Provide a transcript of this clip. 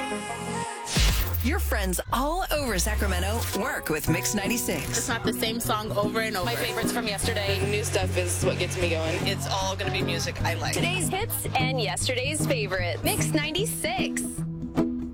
Your friends all over Sacramento work with Mix 96. It's not the same song over and over. My favorites from yesterday. New stuff is what gets me going. It's all going to be music I like. Today's hits and yesterday's favorite. Mix 96.